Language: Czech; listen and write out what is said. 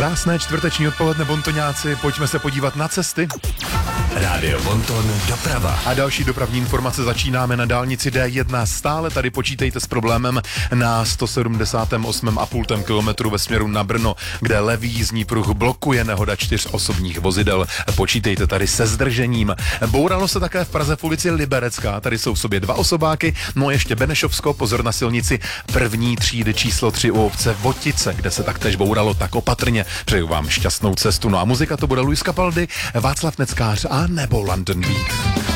Krásné čtvrteční odpoledne, bontoňáci, pojďme se podívat na cesty. Rádio Bonton doprava. A další dopravní informace začínáme na dálnici D1. Stále tady počítejte s problémem na 178,5 kilometru ve směru na Brno, kde levý jízdní pruh blokuje nehoda 4 osobních vozidel. Počítejte tady se zdržením. Bouralo se také v Praze v ulici Liberecká. Tady jsou v sobě 2 osobáky, no a ještě Benešovsko, pozor na silnici první třídy číslo 3 u obce Votice, kde se taktéž bouralo, tak opatrně. Přeju vám šťastnou cestu. No a muzika to bude Luis Capaldi, Václav Neckář a nebo London Beat.